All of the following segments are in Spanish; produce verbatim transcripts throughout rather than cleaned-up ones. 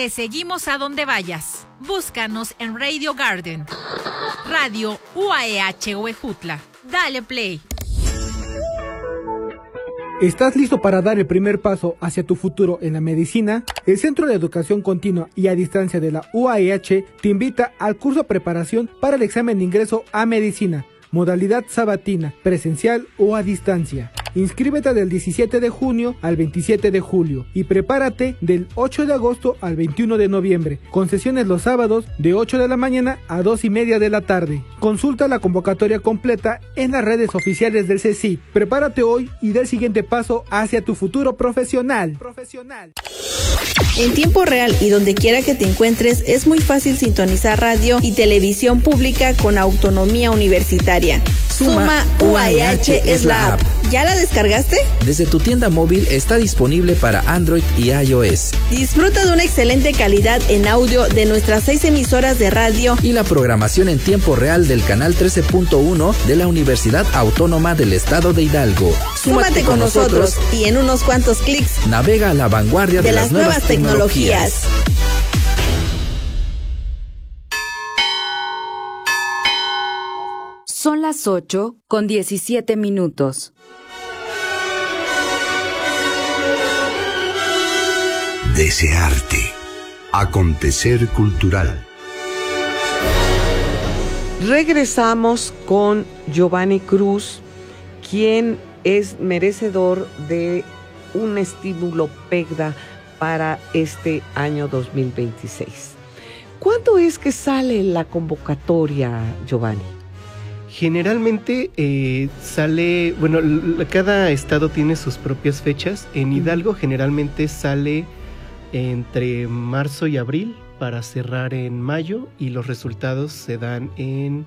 Te seguimos a donde vayas. Búscanos en Radio Garden, Radio U A E H Huejutla. Dale play. ¿Estás listo para dar el primer paso hacia tu futuro en la medicina? El Centro de Educación Continua y a Distancia de la U A E H te invita al curso de preparación para el examen de ingreso a medicina, modalidad sabatina, presencial o a distancia. Inscríbete del diecisiete de junio al veintisiete de julio y prepárate del ocho de agosto al veintiuno de noviembre, con sesiones los sábados de ocho de la mañana a dos y media de la tarde. Consulta la convocatoria completa en las redes oficiales del C E C I. Prepárate hoy y da el siguiente paso hacia tu futuro profesional. Profesional. En tiempo real y donde quiera que te encuentres, es muy fácil sintonizar radio y televisión pública con autonomía universitaria. Suma U A E H es la app. ¿Ya la descargaste? Desde tu tienda móvil está disponible para Android y iOS. Disfruta de una excelente calidad en audio de nuestras seis emisoras de radio y la programación en tiempo real del canal trece punto uno de la Universidad Autónoma del Estado de Hidalgo. Súmate, Súmate con nosotros y en unos cuantos clics navega a la vanguardia de, de las, las nuevas, nuevas tecnologías. tecnologías. Son las ocho con diecisiete minutos. Desearte. Acontecer cultural. Regresamos con Giovanni Cruz, quien es merecedor de un estímulo PEGDA para este año dos mil veintiséis. ¿Cuándo es que sale la convocatoria, Giovanni? Generalmente eh, sale, bueno, l- cada estado tiene sus propias fechas. En Hidalgo generalmente sale entre marzo y abril para cerrar en mayo y los resultados se dan en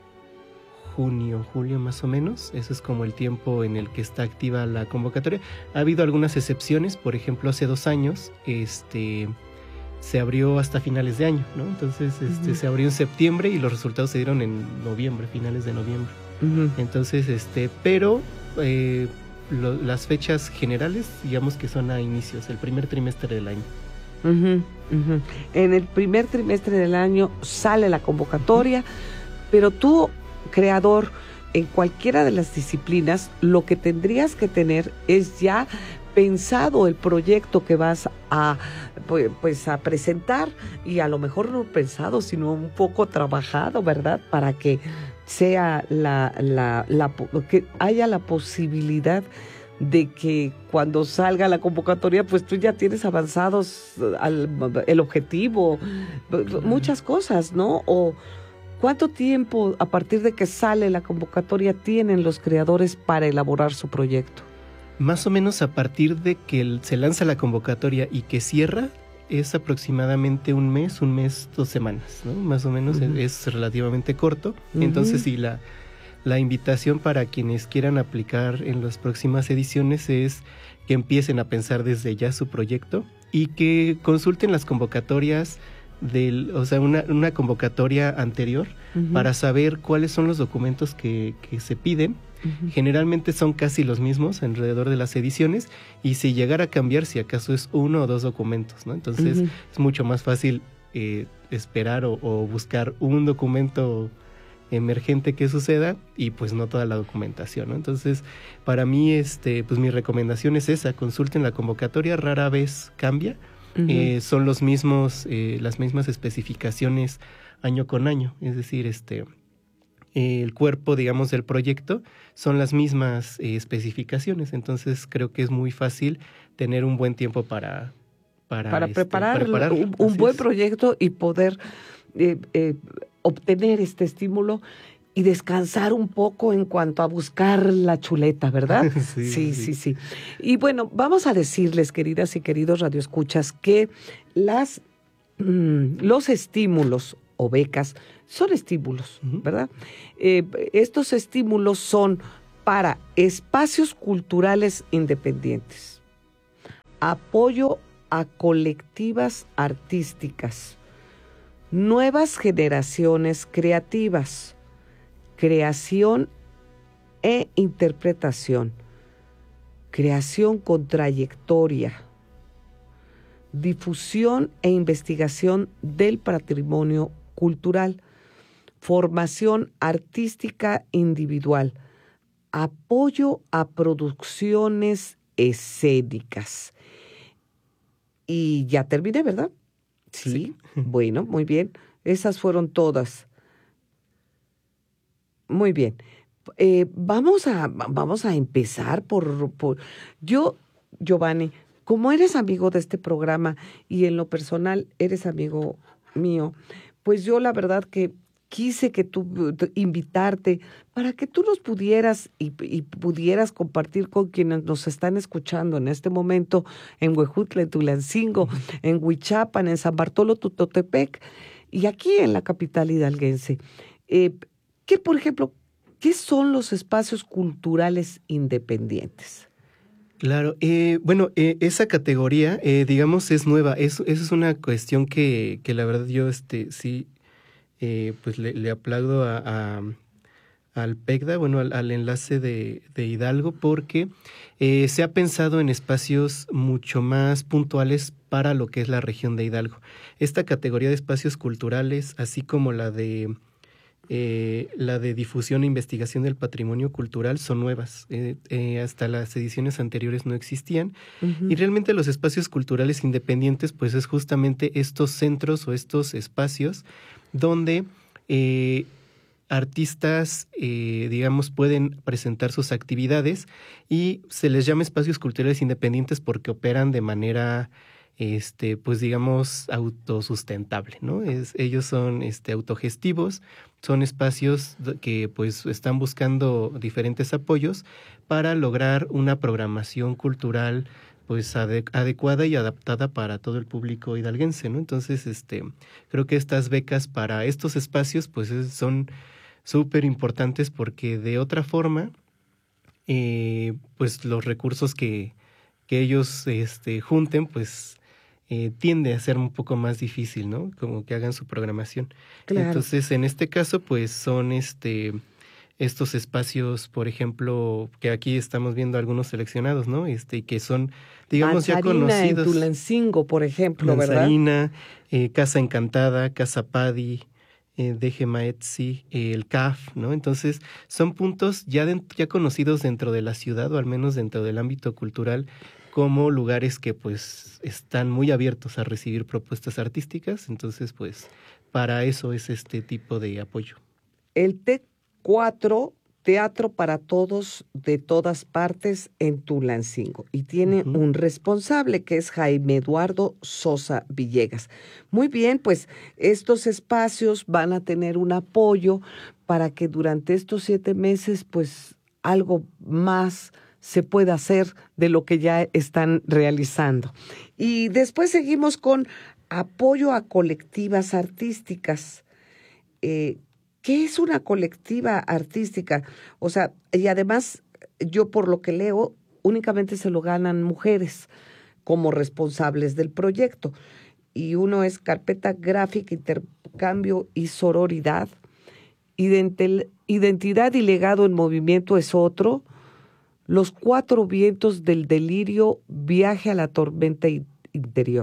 junio, julio más o menos. Ese es como el tiempo en el que está activa la convocatoria. Ha habido algunas excepciones, por ejemplo, hace dos años este, se abrió hasta finales de año, ¿no? Entonces este, uh-huh. se abrió en septiembre y los resultados se dieron en noviembre, finales de noviembre. Uh-huh. Entonces, este, pero eh, lo, las fechas generales, digamos que son a inicios, el primer trimestre del año. Uh-huh, uh-huh. En el primer trimestre del año sale la convocatoria, uh-huh. pero tú, creador, en cualquiera de las disciplinas, lo que tendrías que tener es ya pensado el proyecto que vas a pues, pues a presentar, y a lo mejor no pensado, sino un poco trabajado, ¿verdad? Para que sea la, la, la que haya la posibilidad de que cuando salga la convocatoria, pues tú ya tienes avanzados al, el objetivo, muchas cosas, ¿no? O ¿cuánto tiempo a partir de que sale la convocatoria tienen los creadores para elaborar su proyecto? Más o menos a partir de que el, se lanza la convocatoria y que cierra, es aproximadamente un mes, un mes, dos semanas, ¿no? Más o menos uh-huh. es, es relativamente corto. Uh-huh. Entonces, sí, la, la invitación para quienes quieran aplicar en las próximas ediciones es que empiecen a pensar desde ya su proyecto y que consulten las convocatorias del, o sea, una, una convocatoria anterior uh-huh. para saber cuáles son los documentos que, que se piden. Uh-huh. Generalmente son casi los mismos alrededor de las ediciones, y si llegara a cambiar, si acaso es uno o dos documentos, ¿no? Entonces uh-huh. es mucho más fácil eh, esperar o, o buscar un documento emergente que suceda y pues no toda la documentación, ¿no? Entonces, para mí, este, pues mi recomendación es esa: consulten la convocatoria, rara vez cambia. Uh-huh. Eh, son los mismos, eh, las mismas especificaciones año con año, es decir, este, eh, el cuerpo, digamos, del proyecto son las mismas eh, especificaciones. Entonces creo que es muy fácil tener un buen tiempo para para, para este, preparar, preparar un, un buen es. proyecto y poder eh, eh, obtener este estímulo y descansar un poco en cuanto a buscar la chuleta, ¿verdad? sí, sí, sí, sí, sí. Y bueno, vamos a decirles, queridas y queridos radioescuchas, que las, mmm, los estímulos o becas son estímulos, uh-huh. ¿verdad? Eh, estos estímulos son para espacios culturales independientes, apoyo a colectivas artísticas, nuevas generaciones creativas, creación e interpretación, creación con trayectoria, difusión e investigación del patrimonio cultural, formación artística individual, apoyo a producciones escénicas. Y ya terminé, ¿verdad? Sí. sí. Bueno, muy bien. Esas fueron todas. Muy bien. Eh, vamos a vamos a empezar por, por... Yo, Giovanni, como eres amigo de este programa y en lo personal eres amigo mío, pues yo la verdad que quise que tú invitarte para que tú nos pudieras y, y pudieras compartir con quienes nos están escuchando en este momento en Huejutla, en Tulancingo, en Huichapan, en San Bartolo Tutotepec y aquí en la capital hidalguense. Eh, ¿qué, por ejemplo, qué son los espacios culturales independientes? Claro, eh, bueno, eh, esa categoría, eh, digamos, es nueva. Es, esa es una cuestión que, que la verdad yo este, sí... Eh, pues le, le aplaudo a, a, al PECDA, bueno, al, al enlace de, de Hidalgo, porque eh, se ha pensado en espacios mucho más puntuales para lo que es la región de Hidalgo. Esta categoría de espacios culturales, así como la de eh, la de difusión e investigación del patrimonio cultural, son nuevas. Eh, eh, hasta las ediciones anteriores no existían. Uh-huh. Y realmente los espacios culturales independientes, pues es justamente estos centros o estos espacios donde eh, artistas, eh, digamos, pueden presentar sus actividades y se les llama espacios culturales independientes porque operan de manera, este, pues digamos, autosustentable, ¿no? Es, ellos son este, autogestivos, son espacios que pues están buscando diferentes apoyos para lograr una programación cultural pues adecuada y adaptada para todo el público hidalguense, ¿no? Entonces, este, creo que estas becas para estos espacios, pues es, son súper importantes porque de otra forma, eh, pues los recursos que, que ellos este, junten, pues eh, tiende a ser un poco más difícil, ¿no? Como que hagan su programación. Claro. Entonces, en este caso, pues son este... estos espacios, por ejemplo, que aquí estamos viendo algunos seleccionados, ¿no? Este, que son, digamos, Manzarina, ya conocidos. En Tulancingo, por ejemplo, Manzarina, ¿verdad? Eh, Casa Encantada, Casa Padi, eh, Deje Maetsi, eh, el C A F, ¿no? Entonces, son puntos ya, de, ya conocidos dentro de la ciudad, o al menos dentro del ámbito cultural, como lugares que, pues, están muy abiertos a recibir propuestas artísticas. Entonces, pues, para eso es este tipo de apoyo. El T E C Cuatro, Teatro para Todos de Todas Partes en Tulancingo. Y tiene uh-huh. un responsable que es Jaime Eduardo Sosa Villegas. Muy bien, pues estos espacios van a tener un apoyo para que durante estos siete meses, pues algo más se pueda hacer de lo que ya están realizando. Y después seguimos con apoyo a colectivas artísticas. Eh, ¿Qué es una colectiva artística? O sea, y además, yo por lo que leo, únicamente se lo ganan mujeres como responsables del proyecto. Y uno es carpeta gráfica, intercambio y sororidad. Ident- identidad y legado en movimiento es otro. Los cuatro vientos del delirio, viaje a la tormenta interior.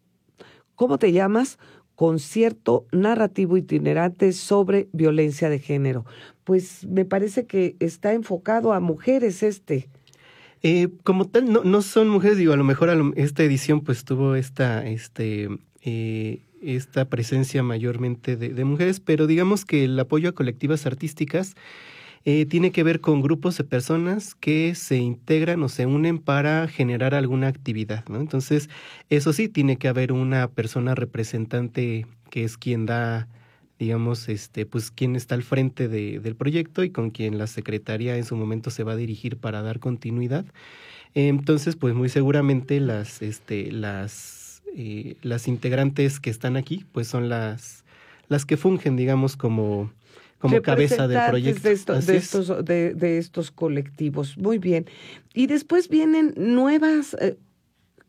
¿Cómo te llamas? Concierto narrativo itinerante sobre violencia de género. Pues me parece que está enfocado a mujeres este. Eh, como tal, no, no son mujeres, digo, a lo mejor a lo, esta edición pues tuvo esta, este, eh, esta presencia mayormente de, de mujeres, pero digamos que el apoyo a colectivas artísticas Eh, tiene que ver con grupos de personas que se integran o se unen para generar alguna actividad, ¿no? Entonces, eso sí, tiene que haber una persona representante que es quien da, digamos, este, pues quien está al frente de, del proyecto y con quien la secretaría en su momento se va a dirigir para dar continuidad. Eh, entonces, pues muy seguramente las, este, las, eh, las integrantes que están aquí, pues son las, las que fungen, digamos, como como cabeza del proyecto. De, esto, de, estos, de, de estos colectivos. Muy bien. Y después vienen nuevas, eh,